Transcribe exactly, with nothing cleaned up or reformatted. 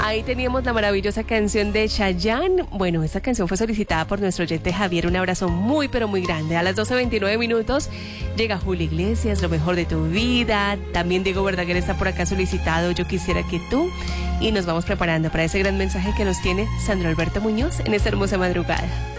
Ahí teníamos la maravillosa canción de Chayanne. Bueno, esta canción fue solicitada por nuestro oyente Javier. Un abrazo muy, pero muy grande. A las doce veintinueve minutos llega Julio Iglesias, Lo Mejor de Tu Vida. También Diego Verdaguer está por acá solicitado, Yo Quisiera Que Tú. Y nos vamos preparando para ese gran mensaje que nos tiene Sandro Alberto Muñoz en esta hermosa madrugada.